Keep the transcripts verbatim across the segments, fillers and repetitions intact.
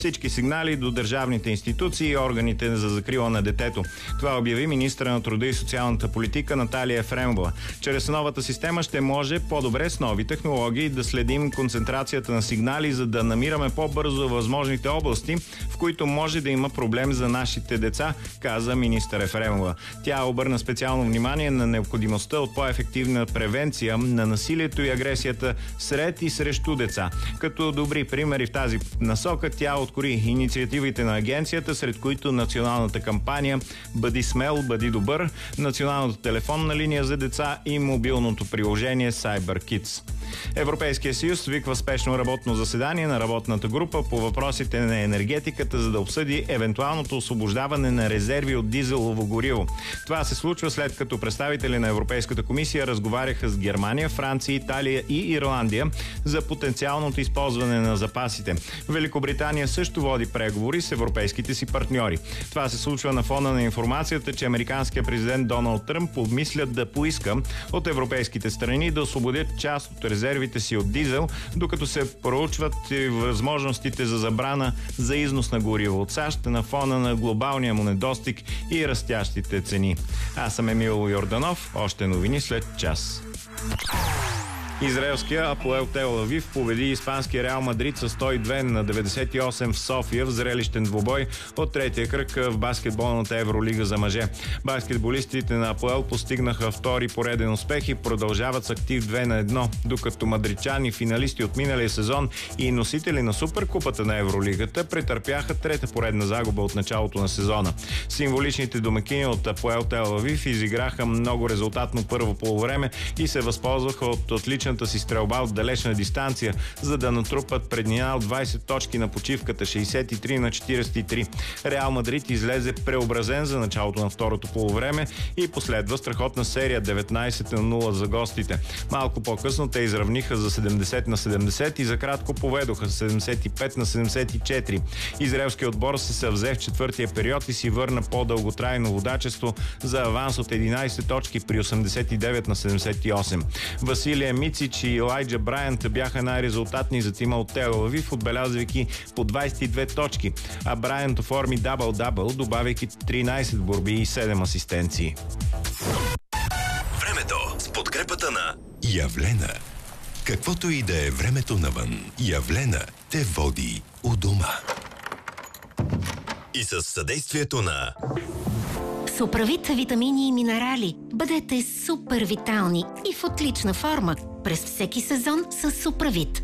всички сигнали до държавните институции и органите за закрила на детето. Това обяви министъра на труда и социалната политика Наталия Ефремова. Чрез новата система ще може по-добре с нови технологии да следим концентрацията на сигнали, за да намираме по-бързо възможните области, в които може да има проблем за нашите деца, каза министър Ефремова. Тя обърна специално внимание на необходимостта от по-ефективна превенция на насилието и агресията сред и срещу деца. Като добри примери в тази насока тя откори инициативите на агенцията, сред които националната кампания "Бъди смел, бъди добър", националната телефонна линия за деца и мобилното приложение CyberKids. Европейския съюз свиква спешно работно заседание на работната група по въпросите на енергетиката, за да обсъди евентуалното освобождаване на резерви от дизелово гориво. Това се случва след като представители на Европейската комисия разговаряха с Германия, Франция, Италия и Ирландия за потенциалното използване на запасите. Великобритания също води преговори с европейските си партньори. Това се случва на фона на информацията, че американският президент Доналд Тръмп обмислят да поиска от европейските страни да освободят част от резервите си от дизел, докато се проучват и възможностите за забрана за износ на гориво от САЩ на фона на глобалния му недостиг и растящите цени. Аз съм Емил Йорданов. Още новини след час. Израелския Апоел Тел Авив победи испанския Реал Мадрид с сто и две на деветдесет и осем в София в зрелищен двубой от третия кръг в баскетболната Евролига за мъже. Баскетболистите на Апоел постигнаха втори пореден успех и продължават с актив две на едно, докато мадридчани, финалисти от миналия сезон и носители на Суперкупата на Евролигата, претърпяха трета поредна загуба от началото на сезона. Символичните домакини от Апоел Тел Авив изиграха много резултатно първо полувреме и се възползваха от отличен си стрелба от далечна дистанция, за да натрупат преднина от двайсет точки на почивката, шейсет и три на четирийсет и три. Реал Мадрид излезе преобразен за началото на второто полувреме и последва страхотна серия деветнайсет на нула за гостите. Малко по-късно те изравниха за седемдесет на седемдесет и за кратко поведоха седемдесет и пет на седемдесет и четири. Израелският отбор се съвзе в четвъртия период и си върна по-дълготрайно водачество за аванс от единайсет точки при осемдесет и девет на седемдесет и осем. Василия Мицич и Елайджа Брайант бяха най-резултатни за тима от Тел Авив, отбелязвайки по двайсет и две точки, а Брайант оформи дабъл-дабъл, добавяйки тринайсет борби и седем асистенции. Времето с подкрепата на Явлена. Каквото и да е времето навън, Явлена те води у дома. И със съдействието на Суправит витамини и минерали. Бъдете супер витални и в отлична форма през всеки сезон с Суправит.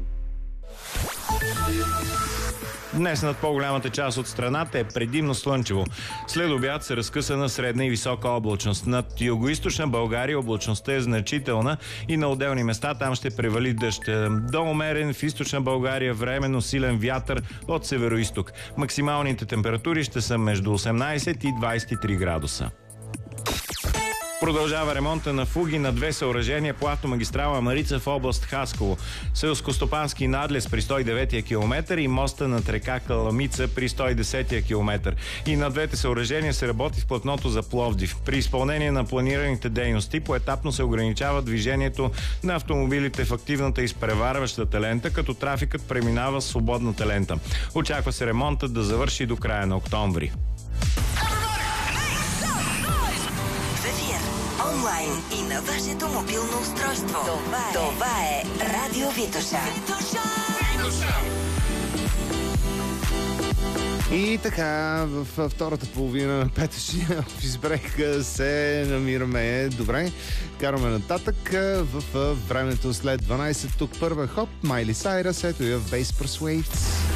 Днес над по-голямата част от страната е предимно слънчево. След обяд се разкъса на средна и висока облачност. Над югоизточна България облачността е значителна и на отделни места там ще превали дъжд. До умерен в източна България временно силен вятър от североизток. Максималните температури ще са между осемнайсет и двайсет и три градуса. Продължава ремонта на фуги на две съоръжения по автомагистрала Марица в област Хасково. Селскостопански надлез при сто и деветия километър и моста над река Каламица при сто и десетия километър. И на двете съоръжения се работи в платното за Пловдив. При изпълнение на планираните дейности поетапно се ограничава движението на автомобилите в активната изпреварващата лента, като трафикът преминава в свободната лента. Очаква се ремонтът да завърши до края на октомври. Онлайн и на вашето мобилно устройство. Това е, Това е Радио Витоша. И така, в втората половина на петъчния офис брейк се намираме добре. Караме нататък в времето след дванайсет. Тук първа хоп, Майли Сайрас, ето я в Bass Persuades.